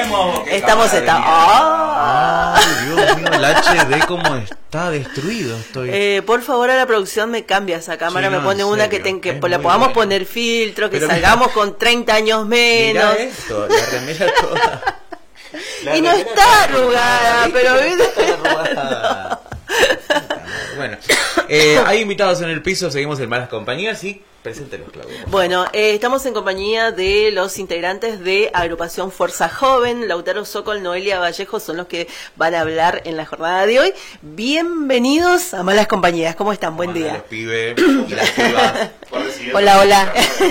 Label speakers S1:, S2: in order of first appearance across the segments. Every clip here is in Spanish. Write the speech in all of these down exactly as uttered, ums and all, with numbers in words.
S1: vemos.
S2: Estamos, estamos. ¡Oh!
S1: Ay, Dios mío, el H D como está destruido. Estoy.
S2: Eh, por favor, a la producción me cambia esa cámara,
S1: Sí, no,
S2: me pone
S1: en
S2: una
S1: serio,
S2: que, ten, que
S1: es
S2: la
S1: muy
S2: podamos
S1: buena.
S2: poner filtro, que
S1: Pero
S2: salgamos
S1: mira,
S2: con treinta años
S1: Mira
S2: menos.
S1: esto, la remera toda. La
S2: Y no
S1: remera
S2: está
S1: toda
S2: arrugada,
S1: ¿viste?
S2: pero
S1: No
S2: ¿viste?
S1: está arrugada. Bueno, eh, hay invitados en el piso, seguimos en Malas Compañías y preséntelos, Claudia.
S2: Bueno, eh, estamos en compañía de los integrantes de Agrupación Fuerza Joven. Lautaro Sokol, Noelia Vallejo son los que van a hablar en la jornada de hoy. Bienvenidos a Malas Compañías, ¿cómo están? Buen día.
S1: Los pibes y las pibas.
S2: Hola, hola.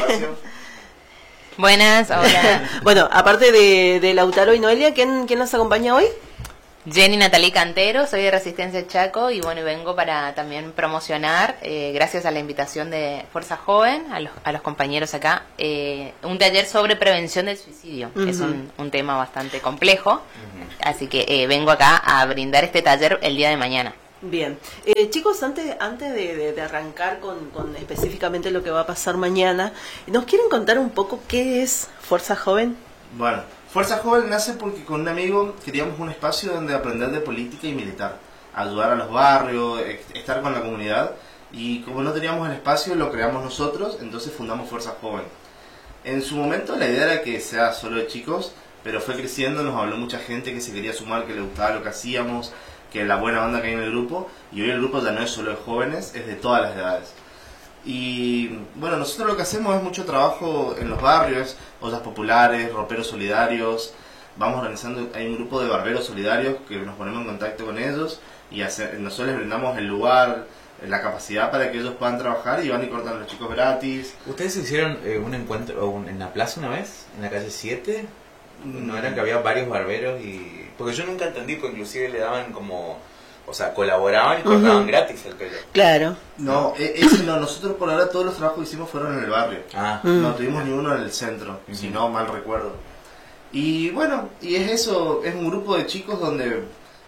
S3: Buenas, hola.
S2: Bueno, aparte de, de Lautaro y Noelia, ¿quién, quién nos acompaña hoy?
S3: Jenny Natalí Cantero, soy de Resistencia Chaco y bueno, vengo para también promocionar, eh, gracias a la invitación de Fuerza Joven, a los, a los compañeros acá, eh, un taller sobre prevención del suicidio. Uh-huh. Es un, un tema bastante complejo, uh-huh. Así que eh, vengo acá a brindar este taller el día de mañana.
S2: Bien, eh, chicos, antes antes de, de, de arrancar con, con específicamente lo que va a pasar mañana, ¿nos quieren contar un poco qué es Fuerza Joven?
S4: Bueno, Fuerza Joven nace porque con un amigo queríamos un espacio donde aprender de política y militar, ayudar a los barrios, estar con la comunidad, y como no teníamos el espacio lo creamos nosotros, entonces fundamos Fuerza Joven. En su momento la idea era que sea solo de chicos, pero fue creciendo, nos habló mucha gente que se quería sumar, que le gustaba lo que hacíamos, que la buena onda que hay en el grupo, y hoy el grupo ya no es solo de jóvenes, es de todas las edades. Y bueno, nosotros lo que hacemos es mucho trabajo en los barrios, ollas populares, roperos solidarios, vamos organizando, hay un grupo de barberos solidarios que nos ponemos en contacto con ellos y hacer, nosotros les brindamos el lugar, la capacidad para que ellos puedan trabajar y van y cortan a los chicos gratis.
S1: ¿Ustedes hicieron eh, un encuentro un, en la plaza una vez? ¿En la calle siete? ¿No eran que había varios barberos? y Porque yo nunca entendí, porque inclusive le daban como... O sea, colaboraban y cortaban uh-huh. gratis el pelo.
S2: Claro.
S4: No, ese no, nosotros por ahora todos los trabajos que hicimos fueron en el barrio.
S1: Ah.
S4: Uh-huh. No tuvimos ni uno en el centro, uh-huh. si no mal recuerdo. Y bueno, y es eso, es un grupo de chicos donde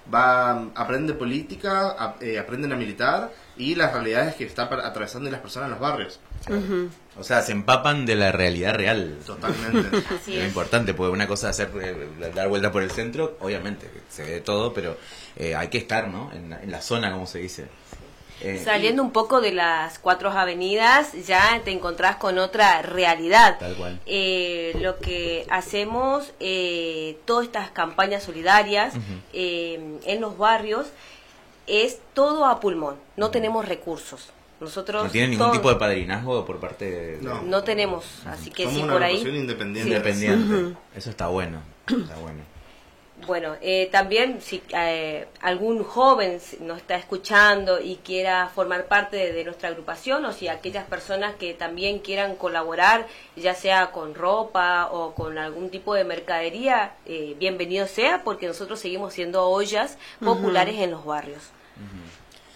S4: va, aprenden política, a, eh, aprenden a militar y las realidades que están atravesando las personas en los barrios.
S2: Uh-huh.
S1: O sea, se empapan de la realidad real.
S4: Totalmente.
S3: Así
S1: es
S3: es.
S1: Importante, porque una cosa es hacer, eh, dar vuelta por el centro, obviamente, se ve todo, pero eh, hay que estar, ¿no? En, en la zona, como se dice.
S5: Eh, Saliendo un poco de las cuatro avenidas, ya te encontrás con otra realidad.
S1: Tal cual.
S5: Eh, lo que hacemos, eh, todas estas campañas solidarias uh-huh. eh, en los barrios, es todo a pulmón. No uh-huh. tenemos recursos. Nosotros
S1: no tienen ningún
S5: todo,
S1: tipo de padrinazgo por parte de...
S4: No,
S5: no tenemos, así que
S4: somos
S5: sí,
S4: una
S5: por ahí...
S4: agrupación independiente.
S5: Sí.
S1: Independiente.
S2: Uh-huh.
S1: Eso está bueno, está bueno.
S5: Bueno, eh, también si eh, algún joven nos está escuchando y quiera formar parte de, de nuestra agrupación, o si aquellas personas que también quieran colaborar, ya sea con ropa o con algún tipo de mercadería, eh, bienvenido sea, porque nosotros seguimos siendo ollas populares uh-huh. en los barrios.
S1: Uh-huh.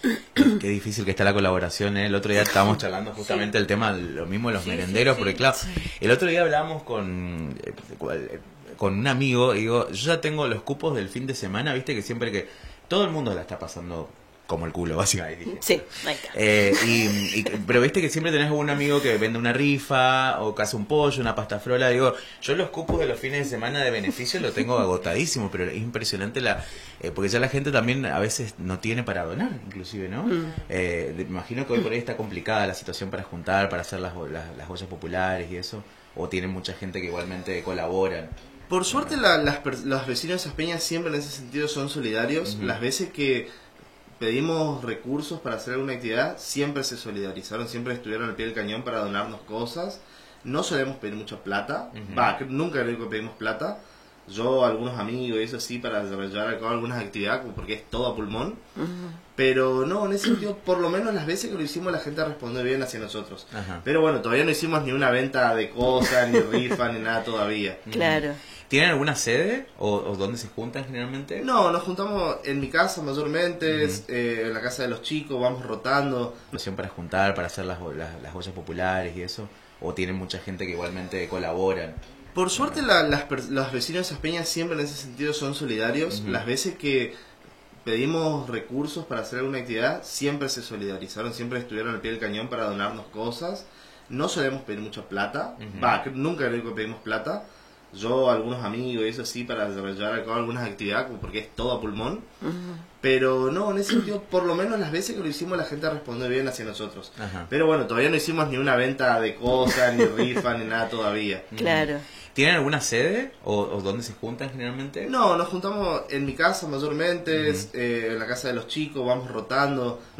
S1: Qué difícil que está la colaboración, ¿eh? El otro día estábamos charlando justamente sí. el tema, lo mismo de los sí, merenderos, sí, sí. porque claro, sí. el otro día hablábamos con... Eh, con un amigo, y digo, yo ya tengo los cupos del fin de semana, viste que siempre que todo el mundo la está pasando como el culo, básicamente. Dije.
S2: Sí, ahí está.
S1: Eh, y, y, pero viste que siempre tenés un amigo que vende una rifa, o que hace un pollo, una pasta frola, digo, yo los cupos de los fines de semana de beneficio los tengo agotadísimos, pero es impresionante la... Eh, porque ya la gente también a veces no tiene para donar, inclusive, ¿no? Mm. Eh, me imagino que hoy por ahí está complicada la situación para juntar, para hacer las, las, las ollas populares y eso, o tienen mucha gente que igualmente colaboran.
S4: Por suerte la, las, los vecinos de esas peñas siempre en ese sentido son solidarios. Uh-huh. Las veces que pedimos recursos para hacer alguna actividad, siempre se solidarizaron, siempre estuvieron al pie del cañón para donarnos cosas. No solemos pedir mucha plata, va, uh-huh. nunca creo que pedimos plata. Yo, algunos amigos y eso sí, para llevar a cabo algunas actividades, porque es todo a pulmón. Uh-huh. Pero no, en ese sentido, por lo menos las veces que lo hicimos, la gente respondió bien hacia nosotros. Uh-huh. Pero bueno, todavía no hicimos ni una venta de cosas, ni rifa, ni nada todavía.
S2: Claro.
S1: ¿Tienen alguna sede o, o dónde se juntan generalmente?
S4: No, nos juntamos en mi casa mayormente, uh-huh. eh, en la casa de los chicos, vamos rotando.
S1: ¿Para juntar, para hacer las, las, las ollas populares y eso? ¿O tienen mucha gente que igualmente colaboran?
S4: Por suerte la, las, los vecinos de esas peñas siempre en ese sentido son solidarios. Uh-huh. Las veces que pedimos recursos para hacer alguna actividad, siempre se solidarizaron, siempre estuvieron al pie del cañón para donarnos cosas. No solemos pedir mucha plata, uh-huh. va, nunca creo que pedimos plata. yo, algunos amigos y eso sí, para llevar a cabo algunas actividades, como porque es todo a pulmón. Pero no, en ese sentido, por lo menos las veces que lo hicimos, la gente responde bien hacia nosotros.
S1: Ajá.
S4: Pero bueno, todavía no hicimos ni una venta de cosas, ni rifa, ni nada todavía.
S2: Claro.
S1: ¿Tienen alguna sede o, o dónde se juntan generalmente?
S4: No, nos juntamos en mi casa mayormente,
S1: Ujú.
S4: eh, en la casa de los chicos, vamos rotando.